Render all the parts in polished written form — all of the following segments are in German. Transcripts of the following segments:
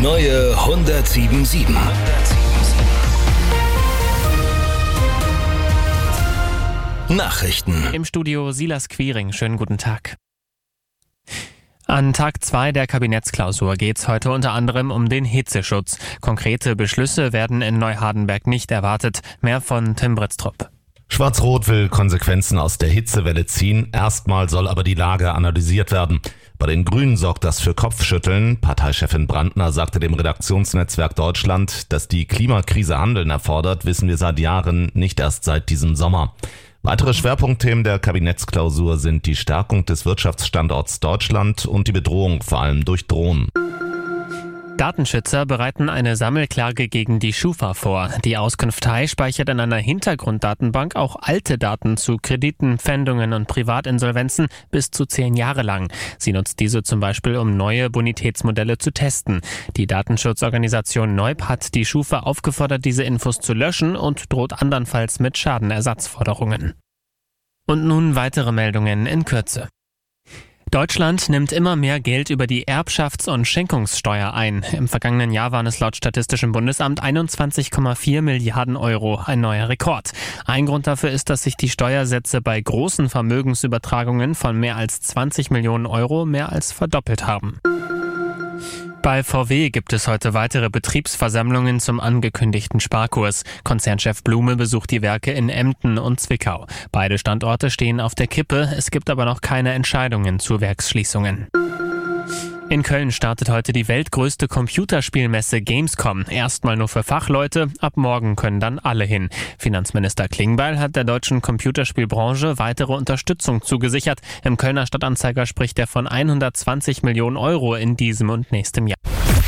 neue 107.7. Nachrichten. Im Studio Silas Quiring. Schönen guten Tag. An Tag 2 der Kabinettsklausur geht es heute unter anderem um den Hitzeschutz. Konkrete Beschlüsse werden in Neuhardenberg nicht erwartet. Mehr von Tim Britztrup. Schwarz-Rot will Konsequenzen aus der Hitzewelle ziehen. Erstmal soll aber die Lage analysiert werden. Bei den Grünen sorgt das für Kopfschütteln. Parteichefin Brandner sagte dem Redaktionsnetzwerk Deutschland, dass die Klimakrise Handeln erfordert, wissen wir seit Jahren, nicht erst seit diesem Sommer. Weitere Schwerpunktthemen der Kabinettsklausur sind die Stärkung des Wirtschaftsstandorts Deutschland und die Bedrohung vor allem durch Drohnen. Datenschützer bereiten eine Sammelklage gegen die Schufa vor. Die Auskunftei speichert in einer Hintergrunddatenbank auch alte Daten zu Krediten, Pfändungen und Privatinsolvenzen bis zu 10 Jahre lang. Sie nutzt diese zum Beispiel, um neue Bonitätsmodelle zu testen. Die Datenschutzorganisation Neub hat die Schufa aufgefordert, diese Infos zu löschen und droht andernfalls mit Schadenersatzforderungen. Und nun weitere Meldungen in Kürze. Deutschland nimmt immer mehr Geld über die Erbschafts- und Schenkungssteuer ein. Im vergangenen Jahr waren es laut Statistischem Bundesamt 21,4 Milliarden Euro, ein neuer Rekord. Ein Grund dafür ist, dass sich die Steuersätze bei großen Vermögensübertragungen von mehr als 20 Millionen Euro mehr als verdoppelt haben. Bei VW gibt es heute weitere Betriebsversammlungen zum angekündigten Sparkurs. Konzernchef Blume besucht die Werke in Emden und Zwickau. Beide Standorte stehen auf der Kippe, es gibt aber noch keine Entscheidungen zu Werksschließungen. In Köln startet heute die weltgrößte Computerspielmesse Gamescom. Erstmal nur für Fachleute, ab morgen können dann alle hin. Finanzminister Klingbeil hat der deutschen Computerspielbranche weitere Unterstützung zugesichert. Im Kölner Stadtanzeiger spricht er von 120 Millionen Euro in diesem und nächstem Jahr.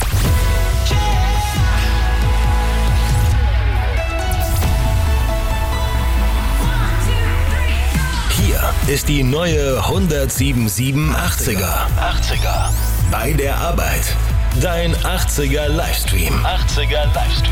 Hier ist die neue 107.7 80er. Bei der Arbeit. Dein 80er Livestream.